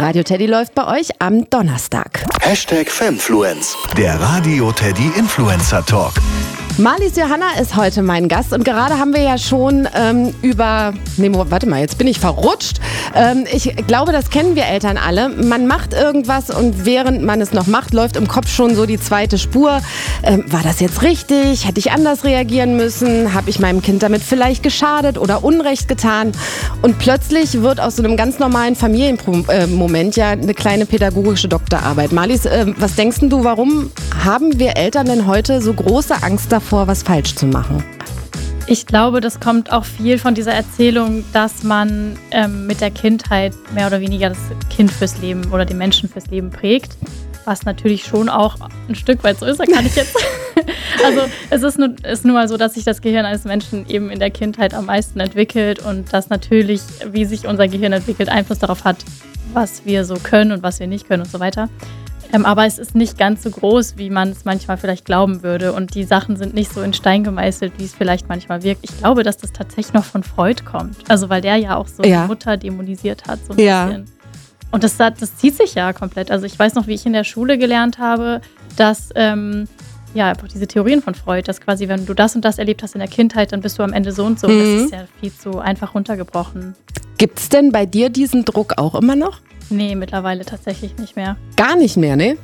Radio Teddy läuft bei euch am Donnerstag. #Femfluence, der Radio Teddy Influencer Talk. Marlies Johanna ist heute mein Gast und gerade haben wir ja schon jetzt bin ich verrutscht. Ich glaube, das kennen wir Eltern alle. Man macht irgendwas und während man es noch macht, läuft im Kopf schon so die zweite Spur. War das jetzt richtig? Hätte ich anders reagieren müssen? Habe ich meinem Kind damit vielleicht geschadet oder Unrecht getan? Und plötzlich wird aus so einem ganz normalen Familienmoment ja eine kleine pädagogische Doktorarbeit. Marlies, was denkst du, warum haben wir Eltern denn heute so große Angst davor, was falsch zu machen? Ich glaube, das kommt auch viel von dieser Erzählung, dass man mit der Kindheit mehr oder weniger das Kind fürs Leben oder den Menschen fürs Leben prägt. Was natürlich schon auch ein Stück weit so ist, da kann ich jetzt. Also es ist nun mal so, dass sich das Gehirn eines Menschen eben in der Kindheit am meisten entwickelt und dass natürlich, wie sich unser Gehirn entwickelt, Einfluss darauf hat, was wir so können und was wir nicht können und so weiter. Aber es ist nicht ganz so groß, wie man es manchmal vielleicht glauben würde. Und die Sachen sind nicht so in Stein gemeißelt, wie es vielleicht manchmal wirkt. Ich glaube, dass das tatsächlich noch von Freud kommt. Also weil der ja auch so die Mutter dämonisiert hat, so ein bisschen. Und das zieht sich ja komplett. Also ich weiß noch, wie ich in der Schule gelernt habe, dass einfach diese Theorien von Freud, dass quasi, wenn du das und das erlebt hast in der Kindheit, dann bist du am Ende so und so. Das ist ja viel zu einfach runtergebrochen. Gibt es denn bei dir diesen Druck auch immer noch? Nee, mittlerweile tatsächlich nicht mehr. Gar nicht mehr, ne?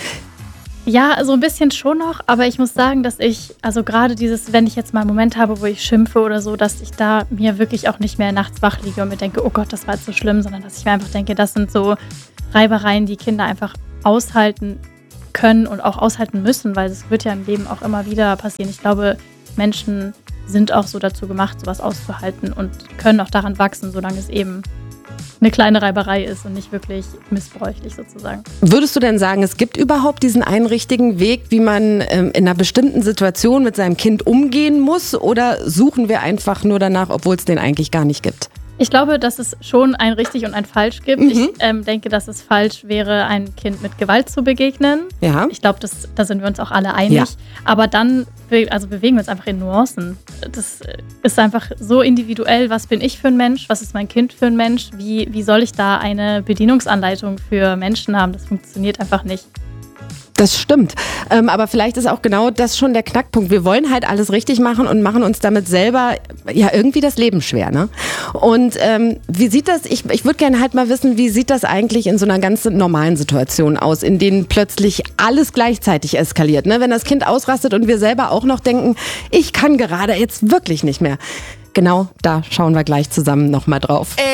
Ja, so ein bisschen schon noch, aber ich muss sagen, dass ich, also gerade dieses, wenn ich jetzt mal einen Moment habe, wo ich schimpfe oder so, dass ich da mir wirklich auch nicht mehr nachts wach liege und mir denke, oh Gott, das war jetzt so schlimm, sondern dass ich mir einfach denke, das sind so Reibereien, die Kinder einfach aushalten können und auch aushalten müssen, weil es wird ja im Leben auch immer wieder passieren. Ich glaube, Menschen sind auch so dazu gemacht, sowas auszuhalten und können auch daran wachsen, solange es eben eine kleine Reiberei ist und nicht wirklich missbräuchlich sozusagen. Würdest du denn sagen, es gibt überhaupt diesen einen richtigen Weg, wie man in einer bestimmten Situation mit seinem Kind umgehen muss, oder suchen wir einfach nur danach, obwohl es den eigentlich gar nicht gibt? Ich glaube, dass es schon ein richtig und ein falsch gibt. Ich denke, dass es falsch wäre, ein Kind mit Gewalt zu begegnen. Ja. Ich glaube, da sind wir uns auch alle einig. Ja. Aber dann bewegen wir uns einfach in Nuancen. Das ist einfach so individuell. Was bin ich für ein Mensch? Was ist mein Kind für ein Mensch? Wie soll ich da eine Bedienungsanleitung für Menschen haben? Das funktioniert einfach nicht. Das stimmt. Aber vielleicht ist auch genau das schon der Knackpunkt. Wir wollen halt alles richtig machen und machen uns damit selber ja irgendwie das Leben schwer, ne? Und wie sieht das, ich würde gerne halt mal wissen, wie sieht das eigentlich in so einer ganz normalen Situation aus, in denen plötzlich alles gleichzeitig eskaliert, ne? Wenn das Kind ausrastet und wir selber auch noch denken, ich kann gerade jetzt wirklich nicht mehr. Genau da schauen wir gleich zusammen nochmal drauf.